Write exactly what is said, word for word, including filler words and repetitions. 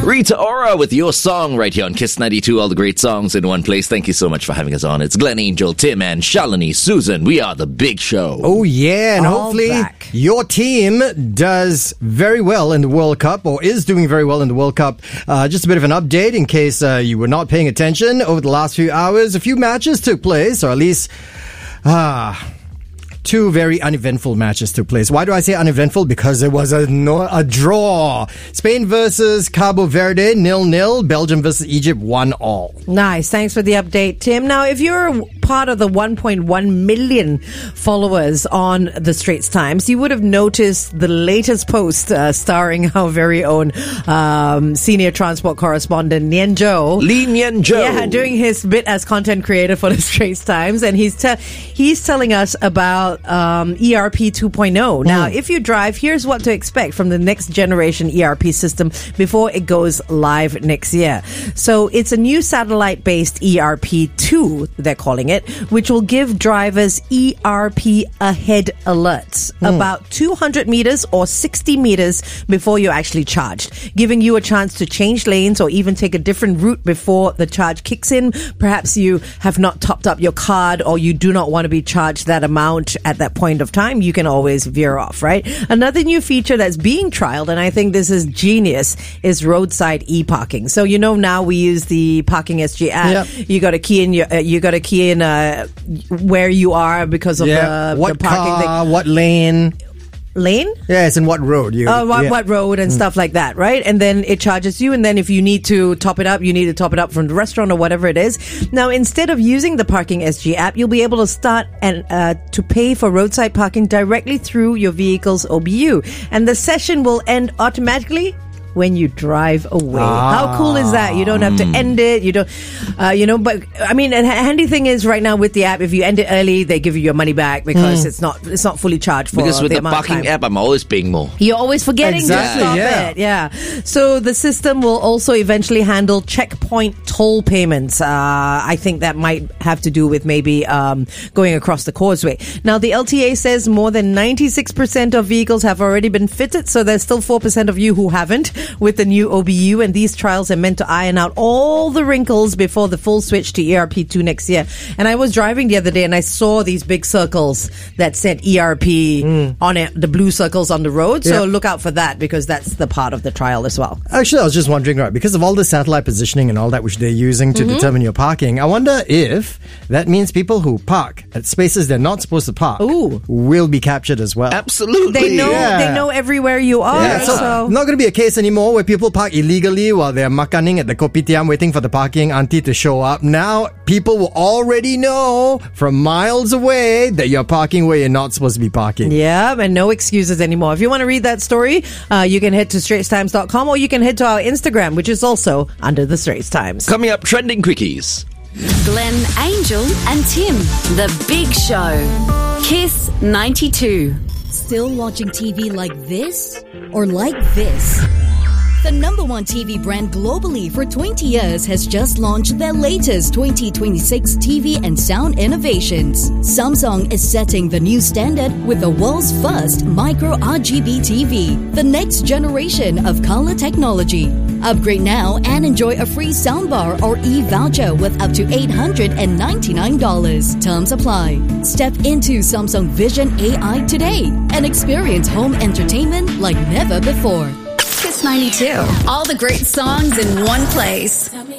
Rita Ora with your song right here on Kiss ninety-two. All the great songs in one place. Thank you so much for having us on. It's Glenn Angel, Tim, and Shalini, Susan. We are the Big Show. Oh, yeah. And All hopefully back. your team does very well in the World Cup, or is doing very well in the World Cup. Uh, just a bit of an update in case uh, you were not paying attention. Over the last few hours, a few matches took place, or at least... Ah... Two very uneventful matches took place. Why do I say uneventful? Because it was a, no, a draw. Spain versus Cabo Verde, nil nil. Belgium versus Egypt, one all. Nice. Thanks for the update, Tim. Now, if you're part of the one point one million followers on the Straits Times, you would have noticed the latest post uh, starring our very own um, senior transport correspondent, Nian Zhou. Lee Nian Zhou. Yeah, doing his bit as content creator for the Straits Times. And he's, te- he's telling us about Um, E R P two point oh. Now, Mm. if you drive, here's what to expect from the next generation E R P system before it goes live next year. So it's a new satellite-based E R P two, they're calling it, which will give drivers E R P ahead alerts Mm. about two hundred meters or sixty meters before you're actually charged, giving you a chance to change lanes or even take a different route before the charge kicks in. Perhaps you have not topped up your card or you do not want to be charged that amount at that point of time. You can always veer off, right? Another new feature that's being trialed, and I think this is genius, is roadside e-parking. So you know now we use the Parking S G app. Yep. You got to key in your, uh, you got to key in uh, where you are because of Yeah. the, What the parking car, thing. what lane? Lane? Yeah, it's in what road? You, Uh, what, yeah. what road and stuff like that, right? And then it charges you, and then if you need to top it up, you need to top it up from the restaurant or whatever it is. Now, instead of using the Parking S G app, you'll be able to start and uh, to pay for roadside parking directly through your vehicle's O B U, and the session will end automatically when you drive away. Ah. How cool is that? You don't have to end it. You don't, uh, you know, but I mean, a handy thing is right now with the app, if you end it early, they give you your money back because it's not, it's not fully charged for Because with the, the amount of parking time. app, I'm always paying more. You're always forgetting Exactly, to stop yeah. it. Yeah. So the system will also eventually handle checkpoint toll payments. Uh, I think that might have to do with maybe um, going across the causeway. Now, the L T A says more than ninety-six percent of vehicles have already been fitted, so there's still four percent of you who haven't with the new O B U, and these trials are meant to iron out all the wrinkles before the full switch to E R P two next year. And I was driving the other day and I saw these big circles that said E R P Mm. on it, the blue circles on the road. So Yeah. look out for that because that's the part of the trial as well. Actually, I was just wondering, right, because of all the satellite positioning and all that which they're using to Mm-hmm. determine your parking, I wonder if that means people who park at spaces they're not supposed to park Ooh. will be captured as well. Absolutely. They know Yeah. they know everywhere you are. Yeah, so, So, not going to be a case anymore where people park illegally while they're makaning at the kopitiam waiting for the parking auntie to show up. Now, people will already know from miles away that you're parking where you're not supposed to be parking. yeah, and no excuses anymore. If you want to read that story, uh, you can head to straits times dot com or you can head to our Instagram, which is also under the Straits Times. Coming up, trending quickies. Glenn, Angel, and Tim. The Big Show. Kiss ninety-two. Still watching T V like this? Or like this? The number one T V brand globally for twenty years has just launched their latest twenty twenty-six T V and sound innovations. Samsung is setting the new standard with the world's first micro R G B T V, the next generation of color technology. Upgrade now and enjoy a free soundbar or e-voucher with up to eight hundred ninety-nine dollars. Terms apply. Step into Samsung Vision A I today and experience home entertainment like never before. Kiss ninety-two. All the great songs in one place.